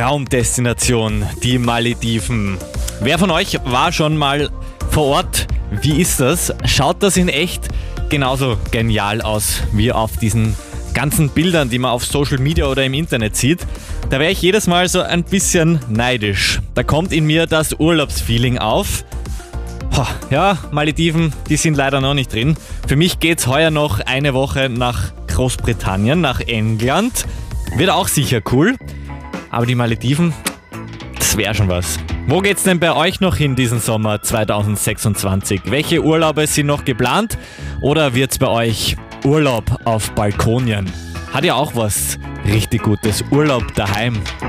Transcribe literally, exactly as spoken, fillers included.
Traumdestination, die Malediven. Wer von euch war schon mal vor Ort? Wie ist das? Schaut das in echt genauso genial aus wie auf diesen ganzen Bildern, die man auf Social Media oder im Internet sieht? Da wäre ich jedes Mal so ein bisschen neidisch. Da kommt in mir das Urlaubsfeeling auf. Ja, Malediven, die sind leider noch nicht drin. Für mich geht's heuer noch eine Woche nach Großbritannien, nach England. Wird auch sicher cool. Aber die Malediven, das wäre schon was. Wo geht's denn bei euch noch hin diesen Sommer zwanzig sechsundzwanzig? Welche Urlaube sind noch geplant? Oder wird's bei euch Urlaub auf Balkonien? Hat ja auch was richtig Gutes. Urlaub daheim.